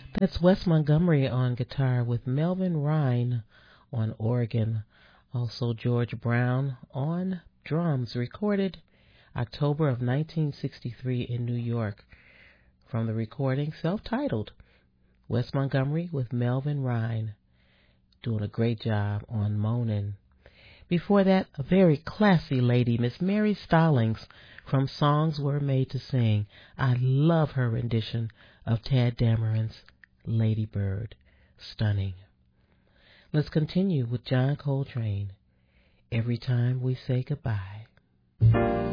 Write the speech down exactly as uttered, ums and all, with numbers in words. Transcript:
That's Wes Montgomery on guitar with Melvin Rhine on organ. Also George Brown on drums, recorded October of nineteen sixty-three in New York. From the recording, self-titled, Wes Montgomery with Melvin Rhine, doing a great job on Moanin'. Before that, a very classy lady, Miss Mary Stallings, from Songs Were Made to Sing. I love her rendition of Tadd Dameron's Lady Bird. Stunning. Let's continue with John Coltrane, Every Time We Say Goodbye.